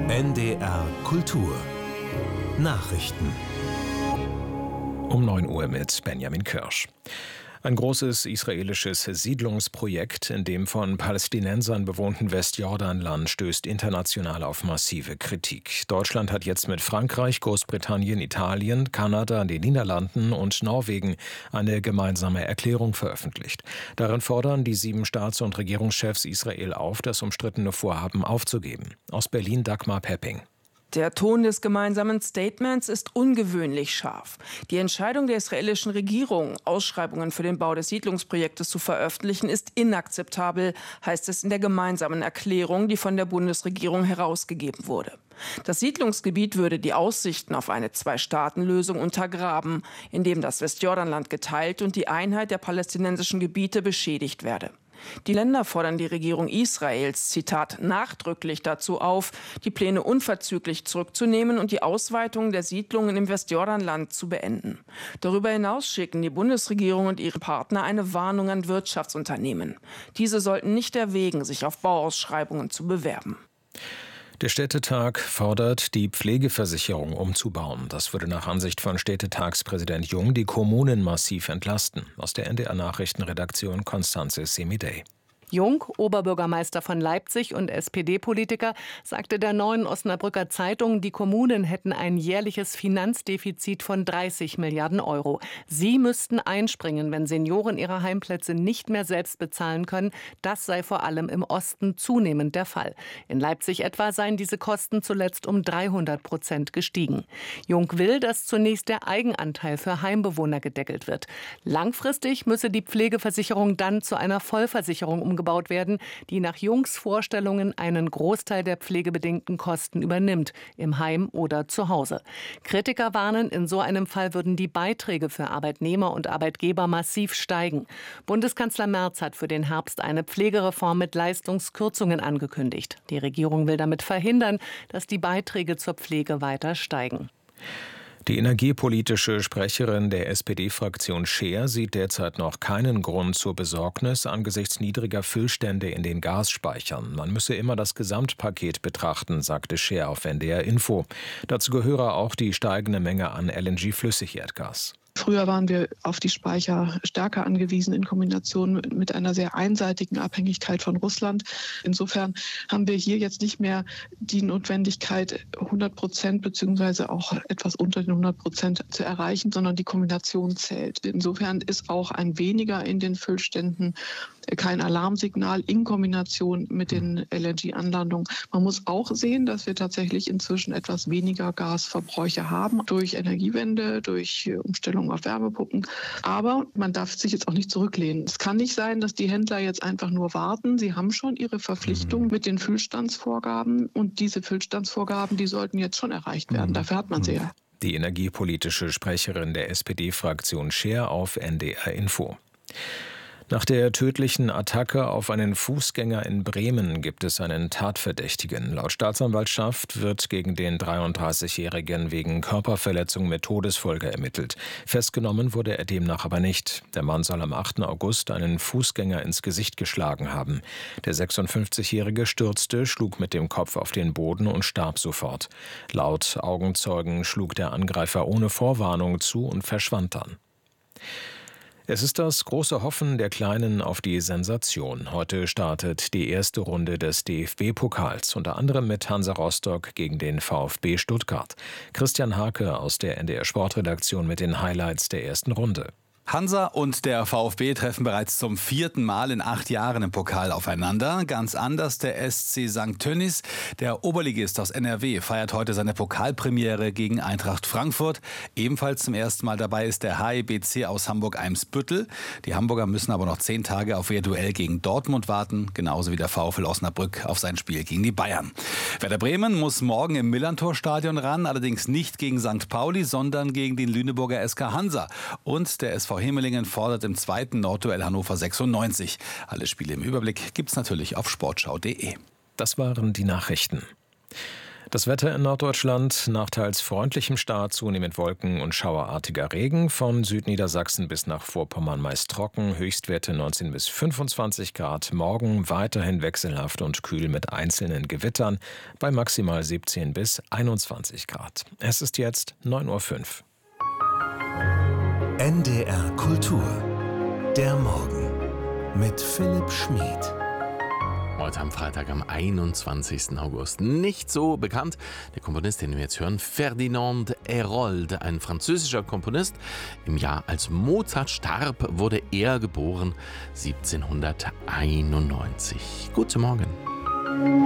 NDR Kultur Nachrichten um 9 Uhr mit Benjamin Kirsch. Ein großes israelisches Siedlungsprojekt in dem von Palästinensern bewohnten Westjordanland stößt international auf massive Kritik. Deutschland hat jetzt mit Frankreich, Großbritannien, Italien, Kanada, den Niederlanden und Norwegen eine gemeinsame Erklärung veröffentlicht. Darin fordern die 7 Staats- und Regierungschefs Israel auf, das umstrittene Vorhaben aufzugeben. Aus Berlin Dagmar Pepping. Der Ton des gemeinsamen Statements ist ungewöhnlich scharf. Die Entscheidung der israelischen Regierung, Ausschreibungen für den Bau des Siedlungsprojektes zu veröffentlichen, ist inakzeptabel, heißt es in der gemeinsamen Erklärung, die von der Bundesregierung herausgegeben wurde. Das Siedlungsgebiet würde die Aussichten auf eine Zwei-Staaten-Lösung untergraben, indem das Westjordanland geteilt und die Einheit der palästinensischen Gebiete beschädigt werde. Die Länder fordern die Regierung Israels, Zitat, nachdrücklich dazu auf, die Pläne unverzüglich zurückzunehmen und die Ausweitung der Siedlungen im Westjordanland zu beenden. Darüber hinaus schicken die Bundesregierung und ihre Partner eine Warnung an Wirtschaftsunternehmen. Diese sollten nicht erwägen, sich auf Bauausschreibungen zu bewerben. Der Städtetag fordert, die Pflegeversicherung umzubauen. Das würde nach Ansicht von Städtetagspräsident Jung die Kommunen massiv entlasten. Aus der NDR-Nachrichtenredaktion Konstanze Semidey. Jung, Oberbürgermeister von Leipzig und SPD-Politiker, sagte der Neuen Osnabrücker Zeitung, die Kommunen hätten ein jährliches Finanzdefizit von 30 Milliarden Euro. Sie müssten einspringen, wenn Senioren ihre Heimplätze nicht mehr selbst bezahlen können. Das sei vor allem im Osten zunehmend der Fall. In Leipzig etwa seien diese Kosten zuletzt um 300% gestiegen. Jung will, dass zunächst der Eigenanteil für Heimbewohner gedeckelt wird. Langfristig müsse die Pflegeversicherung dann zu einer Vollversicherung umgebaut werden, die nach Jungs Vorstellungen einen Großteil der pflegebedingten Kosten übernimmt, im Heim oder zu Hause. Kritiker warnen, in so einem Fall würden die Beiträge für Arbeitnehmer und Arbeitgeber massiv steigen. Bundeskanzler Merz hat für den Herbst eine Pflegereform mit Leistungskürzungen angekündigt. Die Regierung will damit verhindern, dass die Beiträge zur Pflege weiter steigen. Die energiepolitische Sprecherin der SPD-Fraktion Scheer sieht derzeit noch keinen Grund zur Besorgnis angesichts niedriger Füllstände in den Gasspeichern. Man müsse immer das Gesamtpaket betrachten, sagte Scheer auf NDR Info. Dazu gehöre auch die steigende Menge an LNG-Flüssigerdgas. Früher waren wir auf die Speicher stärker angewiesen in Kombination mit einer sehr einseitigen Abhängigkeit von Russland. Insofern haben wir hier jetzt nicht mehr die Notwendigkeit, 100% beziehungsweise auch etwas unter den 100% zu erreichen, sondern die Kombination zählt. Insofern ist auch ein weniger in den Füllständen kein Alarmsignal in Kombination mit den LNG-Anlandungen. Man muss auch sehen, dass wir tatsächlich inzwischen etwas weniger Gasverbräuche haben durch Energiewende, durch Umstellung auf Wärmepumpen. Aber man darf sich jetzt auch nicht zurücklehnen. Es kann nicht sein, dass die Händler jetzt einfach nur warten. Sie haben schon ihre Verpflichtung mit den Füllstandsvorgaben und diese Füllstandsvorgaben, die sollten jetzt schon erreicht werden. Dafür hat man sie ja. Die energiepolitische Sprecherin der SPD-Fraktion Scheer auf NDR Info. Nach der tödlichen Attacke auf einen Fußgänger in Bremen gibt es einen Tatverdächtigen. Laut Staatsanwaltschaft wird gegen den 33-Jährigen wegen Körperverletzung mit Todesfolge ermittelt. Festgenommen wurde er demnach aber nicht. Der Mann soll am 8. August einen Fußgänger ins Gesicht geschlagen haben. Der 56-Jährige stürzte, schlug mit dem Kopf auf den Boden und starb sofort. Laut Augenzeugen schlug der Angreifer ohne Vorwarnung zu und verschwand dann. Es ist das große Hoffen der Kleinen auf die Sensation. Heute startet die erste Runde des DFB-Pokals, unter anderem mit Hansa Rostock gegen den VfB Stuttgart. Christian Hake aus der NDR Sportredaktion mit den Highlights der ersten Runde. Hansa und der VfB treffen bereits zum 4. Mal in 8 Jahren im Pokal aufeinander. Ganz anders der SC St. Tönnies. Der Oberligist aus NRW feiert heute seine Pokalpremiere gegen Eintracht Frankfurt. Ebenfalls zum ersten Mal dabei ist der HEBC aus Hamburg-Eimsbüttel. Die Hamburger müssen aber noch 10 Tage auf ihr Duell gegen Dortmund warten. Genauso wie der VfL Osnabrück auf sein Spiel gegen die Bayern. Werder Bremen muss morgen im Millerntor-Stadion ran. Allerdings nicht gegen St. Pauli, sondern gegen den Lüneburger SK Hansa. Und der SV Hemelingen fordert im 2. Nordduell Hannover 96. Alle Spiele im Überblick gibt's natürlich auf sportschau.de. Das waren die Nachrichten. Das Wetter in Norddeutschland nach teils freundlichem Start, zunehmend Wolken und schauerartiger Regen. Von Südniedersachsen bis nach Vorpommern meist trocken, Höchstwerte 19 bis 25 Grad. Morgen weiterhin wechselhaft und kühl mit einzelnen Gewittern bei maximal 17 bis 21 Grad. Es ist jetzt 9:05 Uhr. NDR Kultur. Der Morgen mit Philipp Schmid. Heute am Freitag, am 21. August. Nicht so bekannt. Der Komponist, den wir jetzt hören, Ferdinand Hérold, ein französischer Komponist. Im Jahr, als Mozart starb, wurde er geboren, 1791. Guten Morgen.